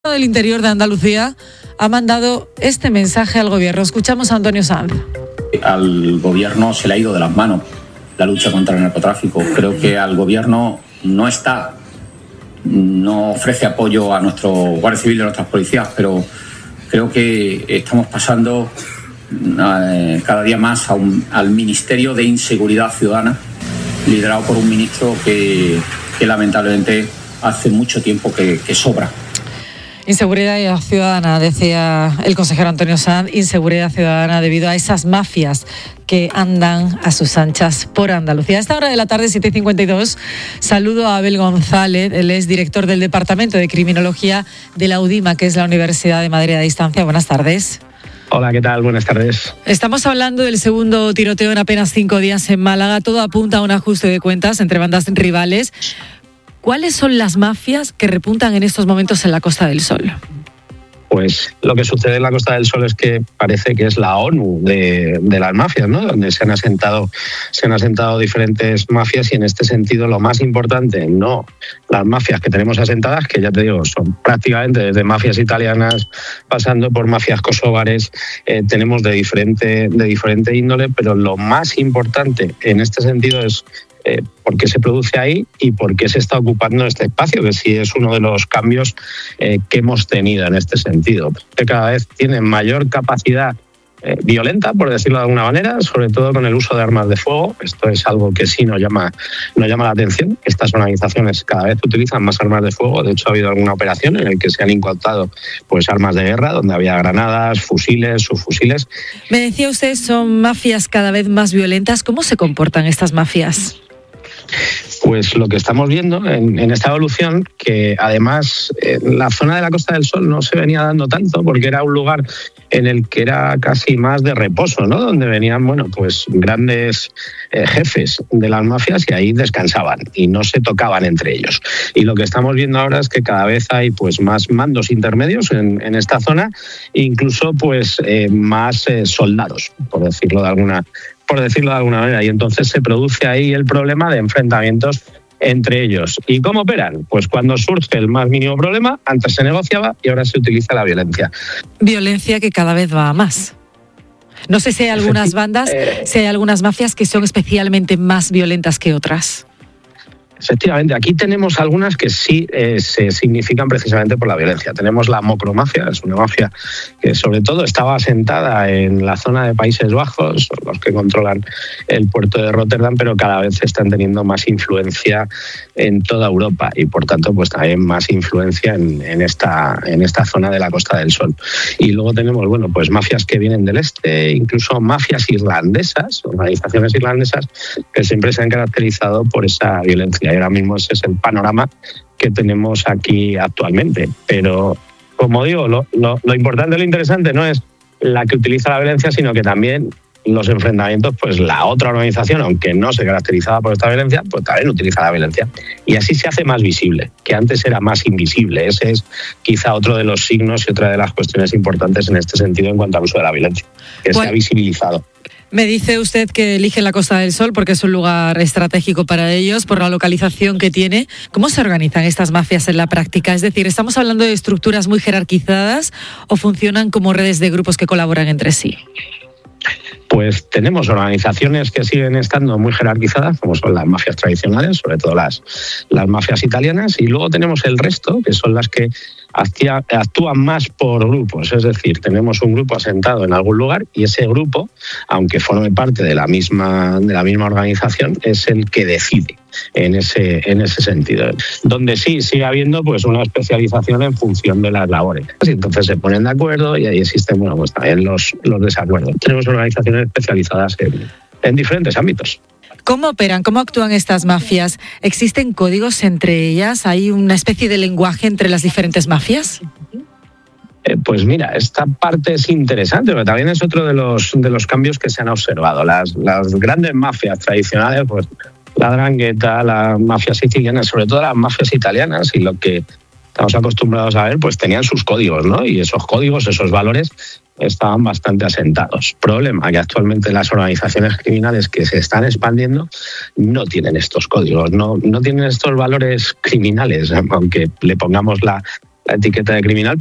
Del Interior de Andalucía ha mandado este mensaje al gobierno. Escuchamos a Antonio Sanz. Al gobierno se le ha ido de las manos la lucha contra el narcotráfico. Creo que al gobierno no ofrece apoyo a nuestro Guardia Civil y a nuestras policías, pero creo que estamos pasando cada día más al Ministerio de Inseguridad Ciudadana, liderado por un ministro que lamentablemente hace mucho tiempo que sobra. Inseguridad ciudadana, decía el consejero Antonio Sanz, inseguridad ciudadana debido a esas mafias que andan a sus anchas por Andalucía. A esta hora de la tarde, 7:52, saludo a Abel González, él es director del Departamento de Criminología de la UDIMA, que es la Universidad de Madrid a Distancia. Buenas tardes. Hola, ¿qué tal? Buenas tardes. Estamos hablando del segundo tiroteo en apenas 5 días en Málaga. Todo apunta a un ajuste de cuentas entre bandas rivales. ¿Cuáles son las mafias que repuntan en estos momentos en la Costa del Sol? Pues lo que sucede en la Costa del Sol es que parece que es la ONU de las mafias, ¿no? Donde se han asentado diferentes mafias, y en este sentido lo más importante, no las mafias que tenemos asentadas, que ya te digo, son prácticamente desde mafias italianas pasando por mafias kosovares, tenemos de diferente índole, pero lo más importante en este sentido es por qué se produce ahí y por qué se está ocupando este espacio, que sí es uno de los cambios que hemos tenido en este sentido. Que cada vez tienen mayor capacidad violenta, por decirlo de alguna manera, sobre todo con el uso de armas de fuego. Esto es algo que sí nos llama la atención. Estas organizaciones cada vez utilizan más armas de fuego. De hecho, ha habido alguna operación en la que se han incautado armas de guerra, donde había granadas, fusiles, subfusiles. Me decía usted, son mafias cada vez más violentas. ¿Cómo se comportan estas mafias? Pues lo que estamos viendo en esta evolución, que además en la zona de la Costa del Sol no se venía dando tanto, porque era un lugar en el que era casi más de reposo, ¿no? Donde venían, grandes jefes de las mafias, y ahí descansaban y no se tocaban entre ellos. Y lo que estamos viendo ahora es que cada vez hay más mandos intermedios en esta zona, incluso más soldados, por decirlo de alguna manera, y entonces se produce ahí el problema de enfrentamientos entre ellos. ¿Y cómo operan? Pues cuando surge el más mínimo problema, antes se negociaba y ahora se utiliza la violencia. Violencia que cada vez va a más. No sé si hay algunas bandas, si hay algunas mafias que son especialmente más violentas que otras. Efectivamente, aquí tenemos algunas que sí se significan precisamente por la violencia. Tenemos la mocromafia, es una mafia que sobre todo estaba asentada en la zona de Países Bajos, los que controlan el puerto de Rotterdam, pero cada vez están teniendo más influencia en toda Europa y por tanto también más influencia en esta zona de la Costa del Sol. Y luego tenemos mafias que vienen del este, incluso mafias irlandesas, organizaciones irlandesas que siempre se han caracterizado por esa violencia. Y ahora mismo ese es el panorama que tenemos aquí actualmente. Pero, como digo, lo importante, lo interesante no es la que utiliza la violencia, sino que también los enfrentamientos, la otra organización, aunque no se caracterizaba por esta violencia, también utiliza la violencia. Y así se hace más visible, que antes era más invisible. Ese es quizá otro de los signos y otra de las cuestiones importantes en este sentido en cuanto al uso de la violencia, que se ha visibilizado. Me dice usted que eligen la Costa del Sol porque es un lugar estratégico para ellos, por la localización que tiene. ¿Cómo se organizan estas mafias en la práctica? Es decir, ¿estamos hablando de estructuras muy jerarquizadas o funcionan como redes de grupos que colaboran entre sí? Pues tenemos organizaciones que siguen estando muy jerarquizadas, como son las mafias tradicionales, sobre todo las mafias italianas, y luego tenemos el resto, que son las que actúan más por grupos. Es decir, tenemos un grupo asentado en algún lugar y ese grupo, aunque forme parte de la misma organización, es el que decide en ese sentido. Donde sí sigue habiendo una especialización en función de las labores. Y entonces se ponen de acuerdo y ahí existen también los desacuerdos. Tenemos organizaciones especializadas en diferentes ámbitos. ¿Cómo operan? ¿Cómo actúan estas mafias? ¿Existen códigos entre ellas? ¿Hay una especie de lenguaje entre las diferentes mafias? Pues mira, esta parte es interesante, pero también es otro de los cambios que se han observado. Las grandes mafias tradicionales, la 'Ndrangheta, las mafias sicilianas, sobre todo las mafias italianas, y lo que estamos acostumbrados a ver, tenían sus códigos, ¿no? Y esos códigos, esos valores, estaban bastante asentados. Problema que actualmente las organizaciones criminales que se están expandiendo no tienen estos códigos, no tienen estos valores criminales, aunque le pongamos la etiqueta de criminal.